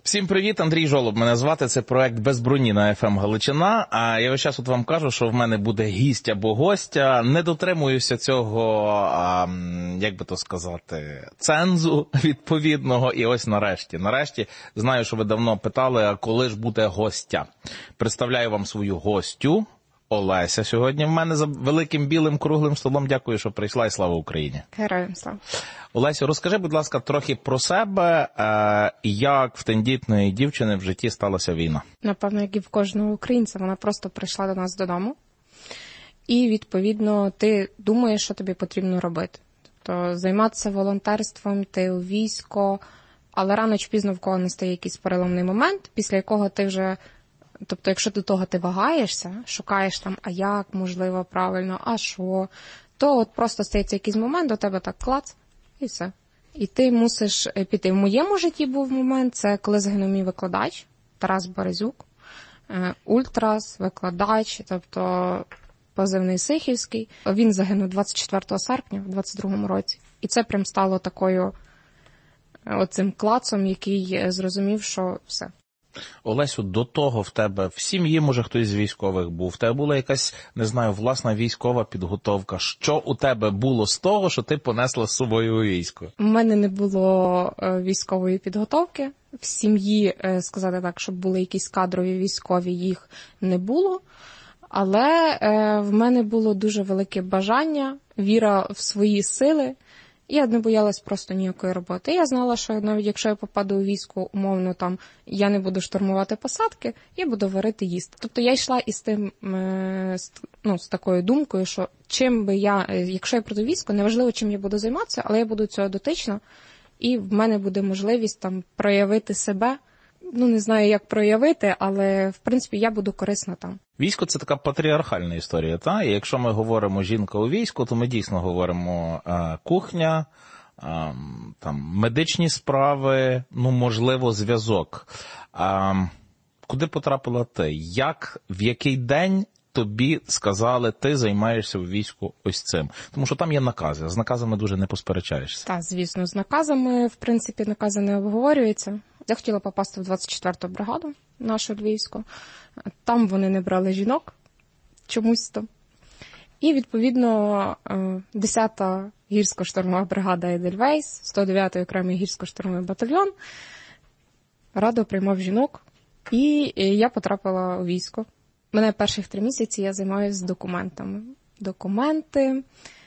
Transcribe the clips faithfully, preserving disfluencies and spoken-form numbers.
Всім привіт, Андрій Жолоб мене звати, це проект «Без броні» на еф ем Галичина, а я весь час от вам кажу, що в мене буде гість або гостя, не дотримуюся цього, а, як би то сказати, цензу відповідного, і ось нарешті, нарешті, знаю, що ви давно питали, а коли ж буде гостя. Представляю вам свою гостю, Олеся сьогодні в мене за великим білим круглим столом. Дякую, що прийшла, і слава Україні. Героям слава. Олесю, розкажи, будь ласка, трохи про себе, як в тендітної дівчини в житті сталася війна. Напевно, як і в кожного українця, вона просто прийшла до нас додому. І, відповідно, ти думаєш, що тобі потрібно робити. Тобто, займатися волонтерством, ти у військо, але рано чи пізно в кого настає якийсь переломний момент, після якого ти вже... Тобто, якщо до того ти вагаєшся, шукаєш там, а як, можливо, правильно, а що, то от просто стається якийсь момент, до тебе так клац, і все. І ти мусиш піти. В моєму житті був момент, це коли загинув мій викладач, Тарас Березюк, ультрас, викладач, тобто позивний Сихівський. Він загинув двадцять четвертого серпня в двадцять другому році. І це прям стало такою, оцим клацом, який зрозумів, що все. Олесю, до того в тебе в сім'ї, може, хтось з військових був, в тебе була якась, не знаю, власна військова підготовка. Що у тебе було з того, що ти понесла з собою у військо? У мене не було військової підготовки. В сім'ї, сказати так, щоб були якісь кадрові військові, їх не було. Але в мене було дуже велике бажання, віра в свої сили. Я не боялась просто ніякої роботи. Я знала, що навіть якщо я попаду у військо, умовно, там, я не буду штурмувати посадки, я буду варити їсти. Тобто я йшла із тим, ну, з такою думкою, що чим би я, якщо я прийду у військо, неважливо, чим я буду займатися, але я буду цього дотична, і в мене буде можливість там проявити себе. Ну, не знаю, як проявити, але, в принципі, я буду корисна там. Військо – це така патріархальна історія, та? І якщо ми говоримо «жінка у війську», то ми дійсно говоримо е, кухня, е, там, медичні справи, ну, можливо, зв'язок. Е, куди потрапила ти? Як, в який день тобі сказали, ти займаєшся у війську ось цим? Тому що там є накази, з наказами дуже не посперечаєшся. Так, звісно, з наказами, в принципі, накази не обговорюються. Я хотіла попасти в двадцять четверту бригаду, нашу львівську. Там вони не брали жінок, чомусь то. І, відповідно, десята гірсько-штурмова бригада Едельвейс, сто дев'ятий окремий гірсько-штурмовий батальйон радо приймав жінок, і я потрапила у військо. Мене перших три місяці я займаюся документами. Документи...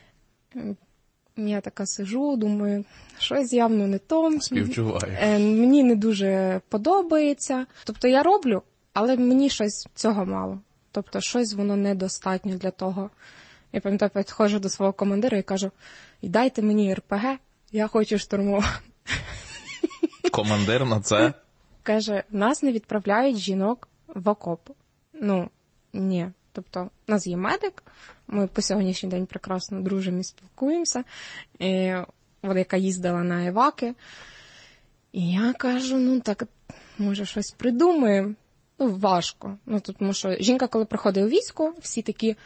Я така сижу, думаю, щось явно не то. Співчуваю. Мені не дуже подобається. Тобто я роблю, але мені щось цього мало. Тобто щось воно недостатньо для того. Я пам'ятаю, підходжу до свого командира і кажу, дайте мені ер пе ге, я хочу штурмувати. Командир на це? Каже, нас не відправляють жінок в окоп. Ну, ні. Тобто, у нас є медик, ми по сьогоднішній день прекрасно дружимо і спілкуємося, і вона, яка їздила на еваки. І я кажу, ну так, може, щось придумаємо. Ну, важко. Ну, тому що жінка, коли приходить у військо, всі такі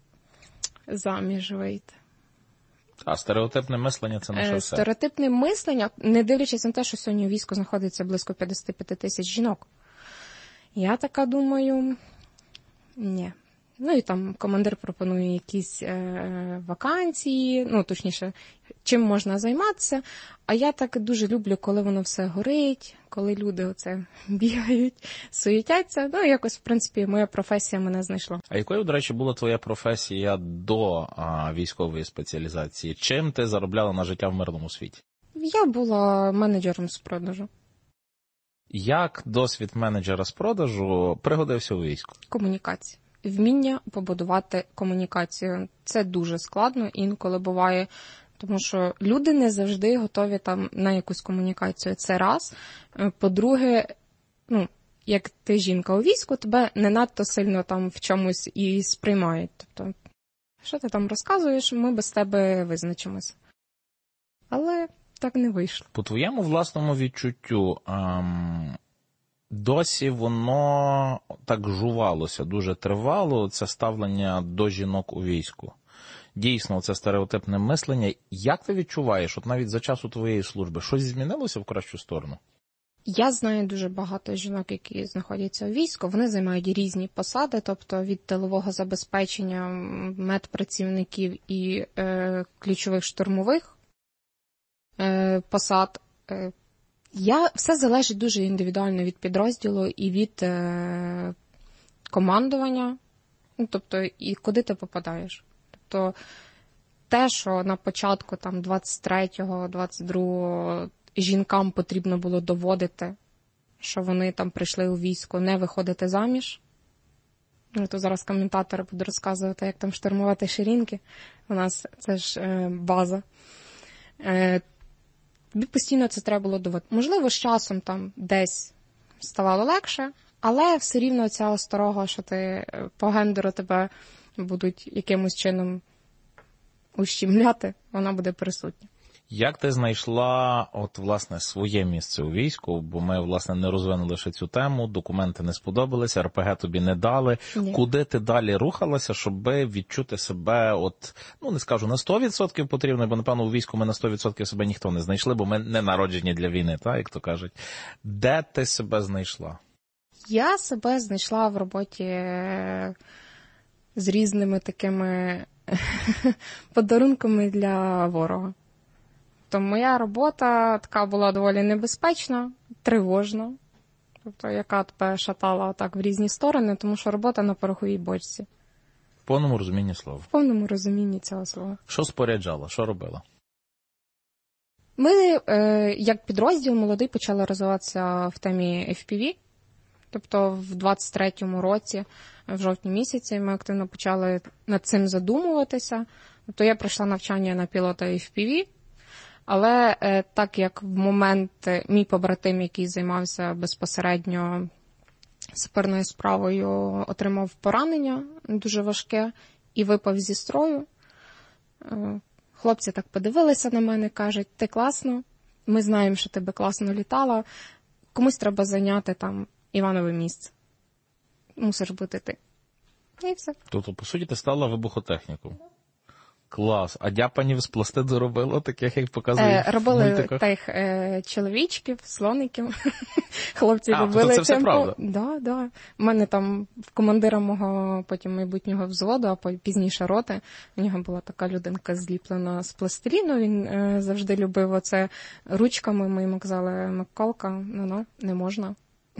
заміж вийти. А стереотипне мислення – це наше все? Стереотипне мислення, не дивлячись на те, що сьогодні у війську знаходиться близько п'ятдесят п'ять тисяч жінок. Я така думаю, ні. Ну і там командир пропонує якісь е, вакансії, ну точніше, чим можна займатися. А я так дуже люблю, коли воно все горить, коли люди оце бігають, суетяться. Ну, якось, в принципі, моя професія мене знайшла. А якою, до речі, була твоя професія до а, військової спеціалізації? Чим ти заробляла на життя в мирному світі? Я була менеджером з продажу. Як досвід менеджера з продажу пригодився у війську? Комунікація. Вміння побудувати комунікацію. Це дуже складно, інколи буває, тому що люди не завжди готові там на якусь комунікацію. Це раз. По-друге, ну, як ти жінка у війську, тебе не надто сильно там в чомусь і сприймають. Тобто, що ти там розказуєш, ми без тебе визначимося. Але так не вийшло. По твоєму власному відчуттю, ем... досі воно так жувалося, дуже тривало, це ставлення до жінок у війську. Дійсно, це стереотипне мислення. Як ти відчуваєш, от навіть за часу твоєї служби, щось змінилося в кращу сторону? Я знаю дуже багато жінок, які знаходяться у війську. Вони займають різні посади, тобто від тилового забезпечення медпрацівників і е, ключових штурмових е, посад. Е, я, все залежить дуже індивідуально від підрозділу і від е, командування, ну, тобто і куди ти попадаєш. Тобто те, що на початку там двадцять третього, двадцять другого жінкам потрібно було доводити, що вони там прийшли у військо, не виходити заміж. Ну, то зараз коментатори будуть розказувати, як там штурмувати ширинки. У нас це ж е, база. Е, тобі постійно це треба було доводити. Можливо, з часом там десь ставало легше, але все рівно ця осторога, що ти по гендеру тебе будуть якимось чином ущемляти, вона буде присутня. Як ти знайшла, от, власне, своє місце у війську? Бо ми, власне, не розвинули ще цю тему, документи не сподобалися, ар пе ге тобі не дали. Ні. Куди ти далі рухалася, щоб відчути себе, от, ну, не скажу, на сто відсотків потрібно, бо, напевно, у війську ми на сто відсотків себе ніхто не знайшли, бо ми не народжені для війни, так, як то кажуть. Де ти себе знайшла? Я себе знайшла в роботі з різними такими подарунками для ворога. То моя робота така була доволі небезпечна, тривожна, тобто яка тебе шатала так в різні сторони, тому що робота на пороховій бочці. В повному розумінні слова. В повному розумінні цього слова. Що споряджала? Що робила? Ми, е, як підрозділ молодий, почали розвиватися в темі еф пі ві. Тобто в двадцять третьому році, в жовтні місяці, ми активно почали над цим задумуватися. Тобто я пройшла навчання на пілота еф пі ві, але е, так як в момент мій побратим, який займався безпосередньо саперною справою, отримав поранення дуже важке і випав зі строю, е, хлопці так подивилися на мене, кажуть, ти класно, ми знаємо, що ти би класно літала, комусь треба зайняти там Іванове місце. Мусиш бути ти. І все. Тобто, по суті, ти стала вибухотехніком. Клас. А дяпанів з пластиду робила, таких, як показують е, Робили в мультиках? тих е, чоловічків, слоників. Хлопці а, робили. А, це все темпо. правда? Да, да. У мене там в командира мого потім майбутнього взводу, а пізніше роти, у нього була така людинка зліплена з пластиліну. Він е, завжди любив оце ручками. Ми йому казали, Миколка, ну-ну, не можна.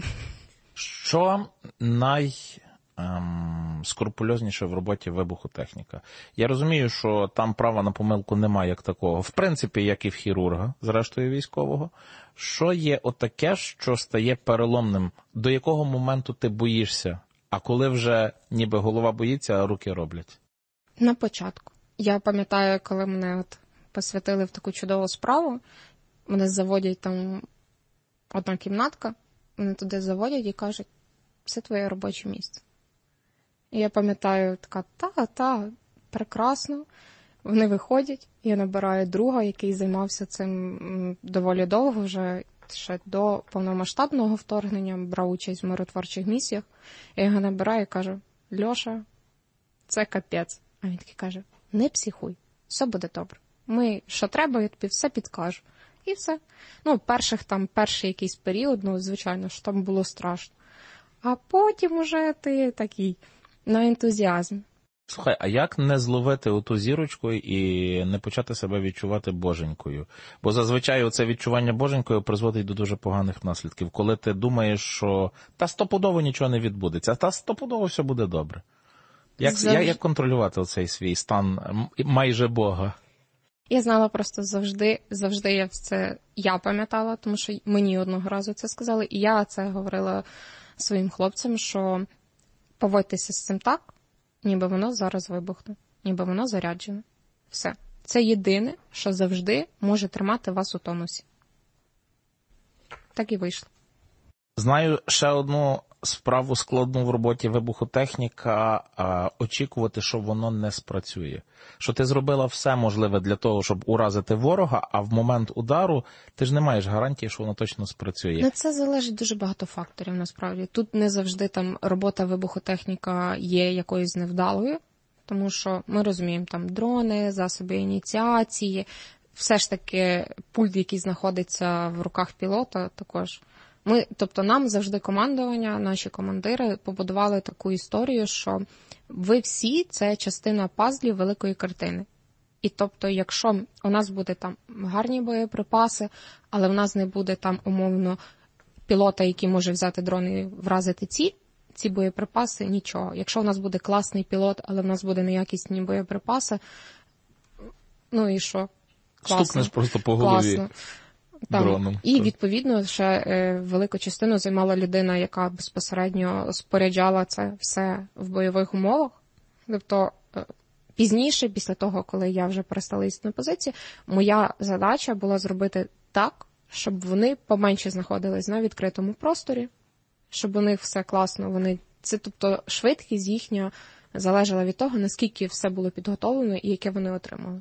Що най... Ем, скрупульозніше в роботі вибухотехніка? Я розумію, що там права на помилку немає як такого. В принципі, як і в хірурга, зрештою військового. Що є отаке, що стає переломним? До якого моменту ти боїшся? А коли вже ніби голова боїться, а руки роблять? На початку. Я пам'ятаю, коли мене от посвятили в таку чудову справу, мене заводять там одна кімнатка, мене туди заводять і кажуть, це твоє робоче місце. І я пам'ятаю, така, та, та, прекрасно. Вони виходять, я набираю друга, який займався цим доволі довго, вже ще до повномасштабного вторгнення, брав участь в миротворчих місіях. Я його набираю і кажу, Льоша, це капець. А він такий каже, не психуй, все буде добре. Ми, що треба, я тобі все підкажу. І все. Ну, перших там, перший якийсь період, ну, звичайно, що там було страшно. А потім уже ти такий на ентузіазм. Слухай, а як не зловити оту зірочку і не почати себе відчувати боженькою? Бо зазвичай оце відчування боженькою призводить до дуже поганих наслідків. Коли ти думаєш, що та стопудово нічого не відбудеться, та стопудово все буде добре. Як, Завж... як, як контролювати оцей свій стан майже Бога? Я знала просто завжди, завжди я це, я пам'ятала, тому що мені одного разу це сказали, і я це говорила своїм хлопцям, що поводьтеся з цим так, ніби воно зараз вибухне, ніби воно заряджене. Все. Це єдине, що завжди може тримати вас у тонусі. Так і вийшло. Знаю ще одну справу складну в роботі вибухотехніка, а, очікувати, що воно не спрацює. Що ти зробила все можливе для того, щоб уразити ворога, а в момент удару ти ж не маєш гарантії, що воно точно спрацює. Ну, це залежить дуже багато факторів, насправді. Тут не завжди там робота вибухотехніка є якоюсь невдалою, тому що ми розуміємо, там дрони, засоби ініціації, все ж таки пульт, який знаходиться в руках пілота, також Ми, тобто нам завжди командування, наші командири побудували таку історію, що ви всі – це частина пазлів великої картини. І тобто, якщо у нас буде там гарні боєприпаси, але в нас не буде там умовно пілота, який може взяти дрон і вразити ці, ці боєприпаси, нічого. Якщо у нас буде класний пілот, але в нас буде неякісні боєприпаси, ну і що? Класно. Стукнеш просто по голові. Класно. Там. Дроном. І, відповідно, ще е, велику частину займала людина, яка безпосередньо споряджала це все в бойових умовах. Тобто, е, пізніше, після того, коли я вже перестала їсти на позиції, моя задача була зробити так, щоб вони поменше знаходились на відкритому просторі, щоб у них все класно, вони... Це, тобто, швидкість їхня залежала від того, наскільки все було підготовлено і яке вони отримали.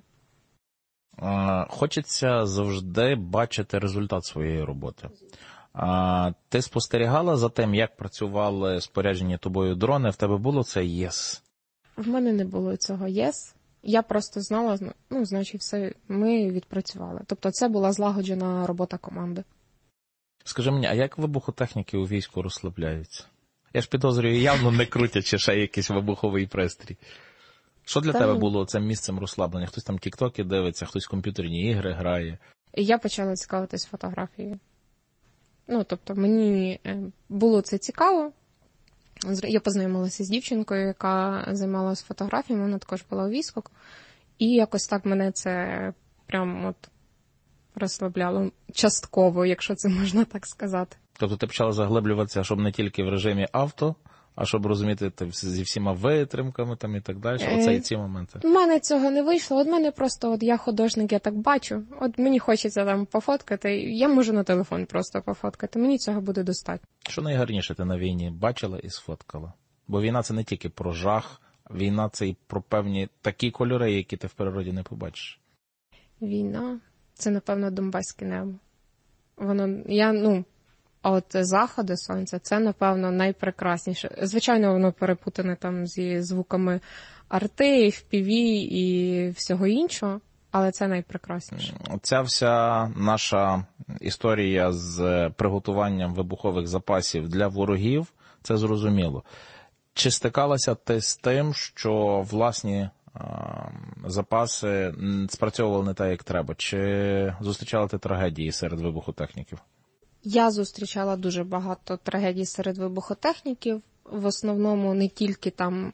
Хочеться завжди бачити результат своєї роботи. А, ти спостерігала за тим, як працювали споряджені тобою дрони? В тебе було це єс? В мене не було цього єс. Я просто знала, ну, значить, все, ми відпрацювали. Тобто це була злагоджена робота команди. Скажи мені, а як вибухотехніки у війську розслабляються? Я ж підозрюю, явно не крутячи ще якийсь вибуховий пристрій. Що для Та тебе ні. було цим місцем розслаблення? Хтось там тік-токи дивиться, хтось комп'ютерні ігри грає. І я почала цікавитись фотографією. Ну, тобто, мені е, було це цікаво. Зр- Я познайомилася з дівчинкою, яка займалася фотографіями, вона також була у війську. І якось так мене це прям от розслабляло частково, якщо це можна так сказати. Тобто ти почала заглиблюватися, щоб не тільки в режимі авто, а щоб розуміти ти, зі всіма витримками там і так далі. Оце і ці моменти. У мене цього не вийшло. От мене просто, от я художник, я так бачу. От мені хочеться там пофоткати. Я можу на телефон просто пофоткати. Мені цього буде достатньо. Що найгарніше ти на війні бачила і сфоткала? Бо війна – це не тільки про жах, війна – це і про певні такі кольори, які ти в природі не побачиш. Війна – це, напевно, донбаське небо. Воно, я, ну, а от заходи сонця – це, напевно, найпрекрасніше. Звичайно, воно перепутане там зі звуками арти, еф пі ві і всього іншого, але це найпрекрасніше. Ця вся наша історія з приготуванням вибухових запасів для ворогів – це зрозуміло. Чи стикалася ти з тим, що власні запаси спрацьовували не так, як треба? Чи зустрічала ти трагедії серед вибухотехніків? Я зустрічала дуже багато трагедій серед вибухотехніків. В основному не тільки там,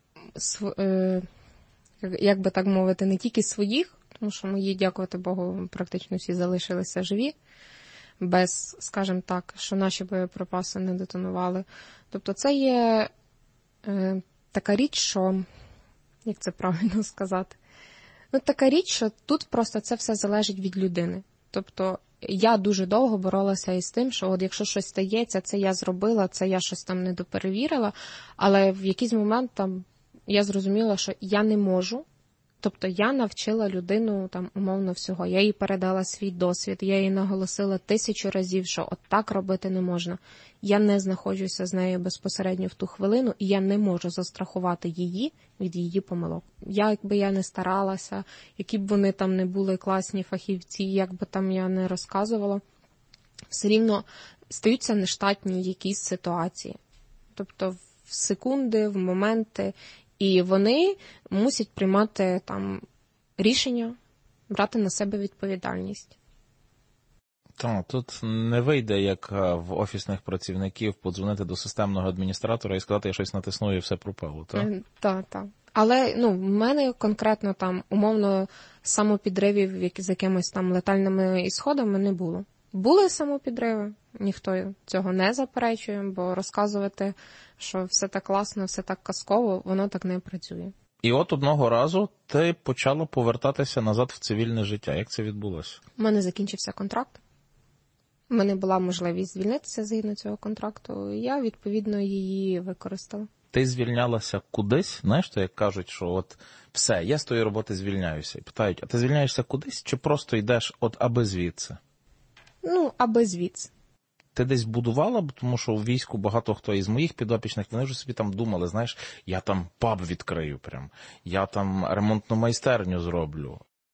як би так мовити, не тільки своїх, тому що мої, дякувати Богу, практично всі залишилися живі, без, скажімо так, що наші боєприпаси не детонували. Тобто це є е, така річ, що, як це правильно сказати, ну така річ, що тут просто це все залежить від людини. Тобто я дуже довго боролася із тим, що от якщо щось стається, це я зробила, це я щось там недоперевірила, але в якийсь момент там я зрозуміла, що я не можу. Тобто я навчила людину там умовно всього. Я їй передала свій досвід, я їй наголосила тисячу разів, що от так робити не можна. Я не знаходжуся з нею безпосередньо в ту хвилину, і я не можу застрахувати її від її помилок. Як би я не старалася, які б вони там не були класні фахівці, як би там я не розказувала, все рівно стаються нештатні якісь ситуації. Тобто в секунди, в моменти, і вони мусять приймати там рішення, брати на себе відповідальність. Так, тут не вийде, як в офісних працівників, подзвонити до системного адміністратора і сказати, я щось натисну і все пропало, так? Так, так. Але, ну, в мене конкретно там, умовно, самопідривів з якимись там летальними ісходами не було. Були самопідриви, ніхто цього не заперечує, бо розказувати, що все так класно, все так казково, воно так не працює. І от одного разу ти почала повертатися назад в цивільне життя. Як це відбулося? У мене закінчився контракт. У мене була можливість звільнитися згідно цього контракту, і я, відповідно, її використала. Ти звільнялася кудись? Знаєш, то як кажуть, що от все, я з тої роботи звільняюся. І питають, а ти звільняєшся кудись чи просто йдеш от аби звідси? Ну, аби звідси. Ти десь будувала, тому що у війську багато хто із моїх підопічних, вони вже собі там думали, знаєш, я там паб відкрию прям, я там ремонтну майстерню зроблю.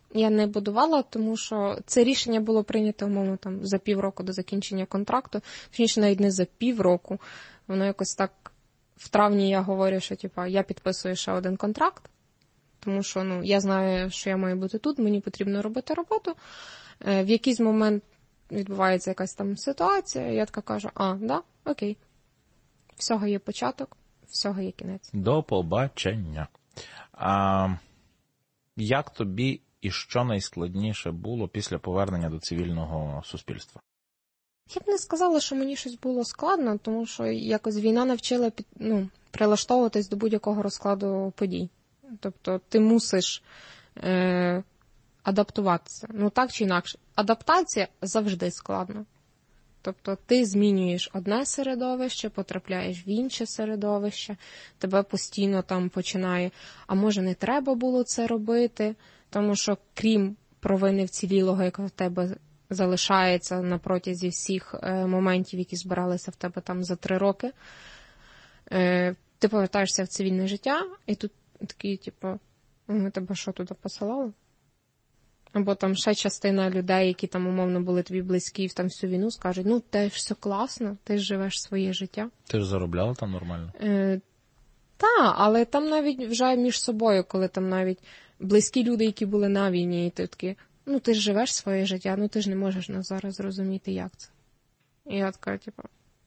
Я не будувала, тому що це рішення було прийнято, умовно, там, за півроку до закінчення контракту. Точніше, навіть не за півроку. Воно якось так, в травні я говорю, що, типа, я підписую ще один контракт, тому що, ну, я знаю, що я маю бути тут, мені потрібно робити роботу. В якийсь момент відбувається якась там ситуація, і я така кажу, а, да, окей. Всього є початок, всього є кінець. До побачення. А як тобі і що найскладніше було після повернення до цивільного суспільства? Я б не сказала, що мені щось було складно, тому що якось війна навчила під, ну, прилаштовуватись до будь-якого розкладу подій. Тобто ти мусиш е, адаптуватися. Ну так чи інакше. Адаптація завжди складна. Тобто ти змінюєш одне середовище, потрапляєш в інше середовище, тебе постійно там починає, а може не треба було це робити, тому що крім провини вцілілого, яка в тебе залишається на протязі всіх е, моментів, які збиралися в тебе там за три роки, е, ти повертаєшся в цивільне життя, і тут такий, типу, ми тебе що туди посилали? Або там ще частина людей, які там умовно були тобі близькі, там всю війну, скажуть, ну, те ж все класно, ти ж живеш своє життя. Ти ж заробляла там нормально? Е, так, але там навіть вже між собою, коли там навіть близькі люди, які були на війні, і ти такі, ну, ти ж живеш своє життя, ну, ти ж не можеш нас зараз зрозуміти, як це. І я така, типу...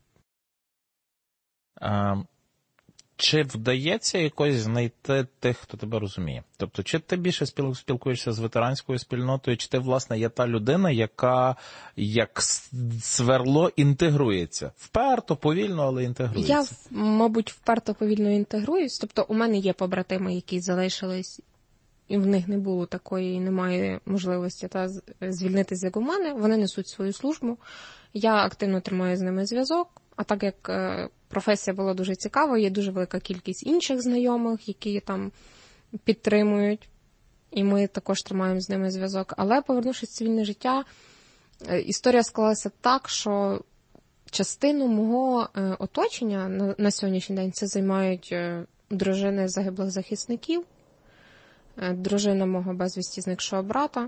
А, чи вдається якось знайти тих, хто тебе розуміє? Тобто, чи ти більше спілкуєшся з ветеранською спільнотою, чи ти, власне, є та людина, яка, як сверло, інтегрується? Вперто, повільно, але інтегрується. Я, мабуть, вперто, повільно інтегруюсь. Тобто, у мене є побратими, які залишились, і в них не було такої, немає можливості та звільнитися, як у мене. Вони несуть свою службу. Я активно тримаю з ними зв'язок. А так як професія була дуже цікава, є дуже велика кількість інших знайомих, які там підтримують, і ми також тримаємо з ними зв'язок. Але, повернувшись в цивільне життя, історія склалася так, що частину мого оточення на сьогоднішній день це займають дружини загиблих захисників, дружина мого безвісті зникшого брата,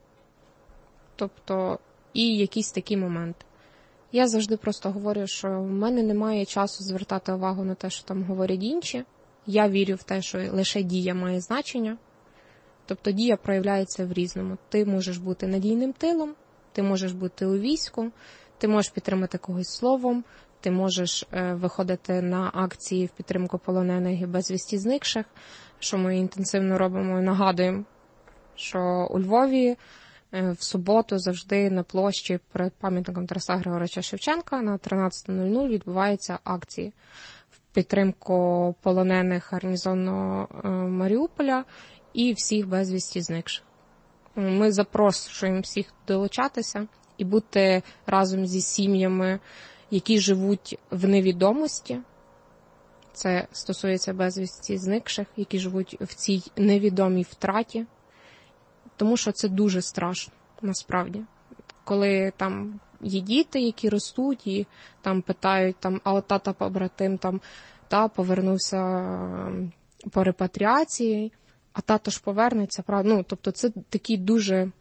тобто і якісь такі моменти. Я завжди просто говорю, що в мене немає часу звертати увагу на те, що там говорять інші. Я вірю в те, що лише дія має значення. Тобто дія проявляється в різному. Ти можеш бути надійним тилом, ти можеш бути у війську, ти можеш підтримати когось словом, ти можеш е, виходити на акції в підтримку полонених і безвісті зникших, що ми інтенсивно робимо і нагадуємо, що у Львові в суботу завжди на площі перед пам'ятником Тараса Григоровича Шевченка на тринадцята нуль нуль відбуваються акції в підтримку полонених гарнізонного Маріуполя і всіх безвісті зникших. Ми запрошуємо всіх долучатися і бути разом зі сім'ями, які живуть в невідомості. Це стосується безвісті зникших, які живуть в цій невідомій втраті. Тому що це дуже страшно, насправді. Коли там є діти, які ростуть, і там питають, там, а от тата побратим там, та, повернувся по репатріації, а тато ж повернеться, правда? Ну, тобто це такі дуже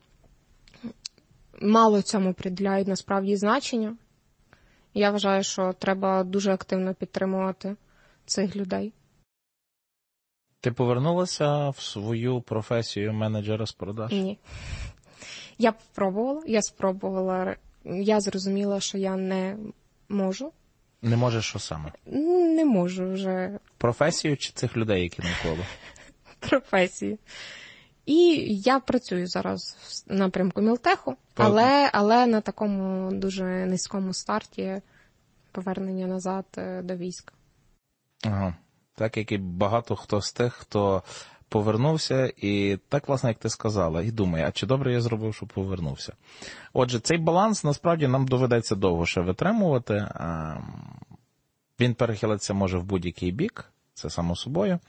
мало цьому приділяють насправді значення. Я вважаю, що треба дуже активно підтримувати цих людей. Ти повернулася в свою професію менеджера з продаж? Ні. Я спробувала, я спробувала, я зрозуміла, що я не можу. Не можеш що саме? Не можу вже. Професію чи цих людей, які навколо? Професію. І я працюю зараз в напрямку Мілтеху, але, але на такому дуже низькому старті повернення назад до війська. Ага. Так, як і багато хто з тих, хто повернувся, і так, власне, як ти сказала, і думає, а чи добре я зробив, що повернувся. Отже, цей баланс, насправді, нам доведеться довго ще витримувати. Він перехилиться може в будь-який бік, це само собою.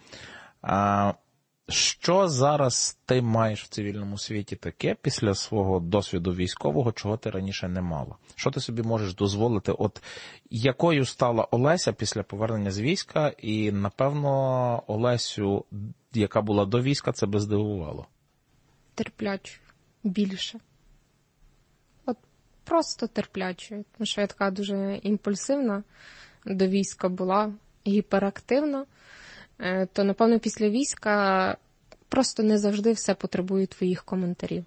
Що зараз ти маєш в цивільному світі таке після свого досвіду військового, чого ти раніше не мала? Що ти собі можеш дозволити? От якою стала Олеся після повернення з війська? І, напевно, Олесю, яка була до війська, це би здивувало. терплячою більше. От просто терплячою. Тому що я така дуже імпульсивна до війська була, гіперактивна. То, напевно, після війська просто не завжди все потребує твоїх коментарів.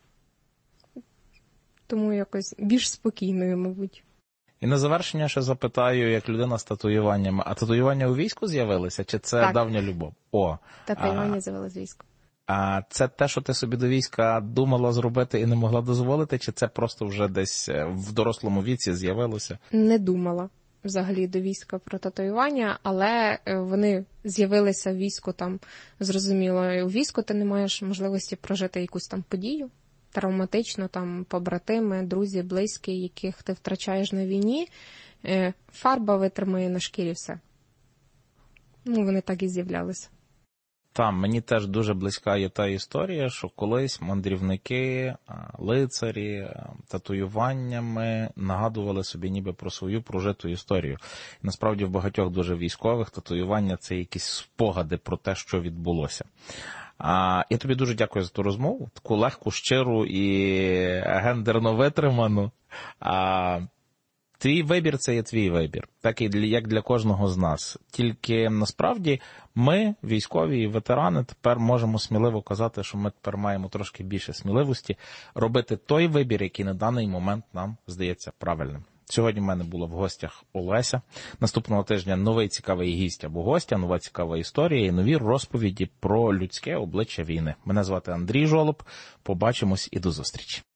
Тому якось більш спокійною, мабуть. І на завершення ще запитаю, як людина з татуюваннями. А татуювання у війську з'явилися, чи це так. давня любов? О, татуювання з'явилися з війську. А це те, що ти собі до війська думала зробити і не могла дозволити, чи це просто вже десь в дорослому віці з'явилося? Не думала взагалі до війська про татуювання, але вони з'явилися в війську там, зрозуміло, у війську ти не маєш можливості прожити якусь там подію, травматично, там, побратими, друзі, близькі, яких ти втрачаєш на війні, фарба витримає на шкірі все. Ну, вони так і з'являлися. Там, мені теж дуже близька є та історія, що колись мандрівники, лицарі, татуюваннями нагадували собі ніби про свою прожиту історію. І насправді в багатьох дуже військових татуювання – це якісь спогади про те, що відбулося. А, я тобі дуже дякую за ту розмову, таку легку, щиру і гендерно витриману. А, твій вибір – це є твій вибір, так і для, як для кожного з нас. Тільки насправді ми, військові і ветерани, тепер можемо сміливо казати, що ми тепер маємо трошки більше сміливості робити той вибір, який на даний момент нам здається правильним. Сьогодні в мене була в гостях Олеся. Наступного тижня новий цікавий гість або гостя, нова цікава історія і нові розповіді про людське обличчя війни. Мене звати Андрій Жолоб. Побачимось і до зустрічі.